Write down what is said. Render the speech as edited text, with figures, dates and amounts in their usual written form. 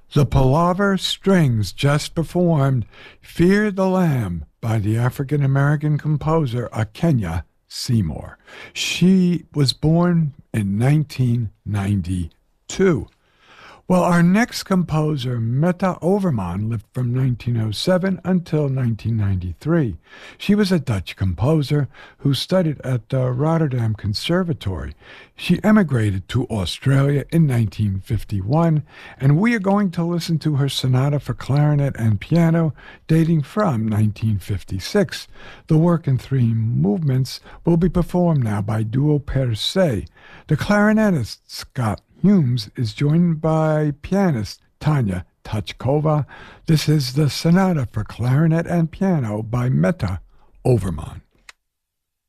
The Palaver Strings just performed Fear the Lamb by the African-American composer Akenya Seymour. She was born in 1992. Well, our next composer, Meta Overman, lived from 1907 until 1993. She was a Dutch composer who studied at the Rotterdam Conservatory. She emigrated to Australia in 1951, and we are going to listen to her sonata for clarinet and piano dating from 1956. The work in three movements will be performed now by Duo Per Se. The clarinetist, Scott Humes, is joined by pianist Tanya Tachkova. This is the sonata for clarinet and piano by Meta Overman.